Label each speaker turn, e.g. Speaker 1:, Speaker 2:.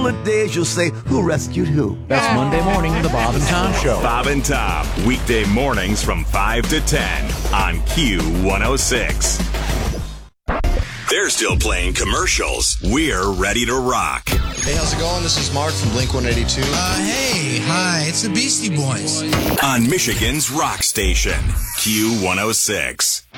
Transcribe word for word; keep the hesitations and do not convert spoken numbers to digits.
Speaker 1: of days you'll say, who rescued who?
Speaker 2: That's Monday morning, The Bob and Tom Show.
Speaker 3: Bob and Tom, weekday mornings from five to ten on Q one oh six. They're still playing commercials. We're ready to rock.
Speaker 4: Hey, how's it going? This is Mark from Blink one eighty-two.
Speaker 5: Uh, hey, hi, it's the Beastie Boys.
Speaker 3: On Michigan's rock station, Q one oh six.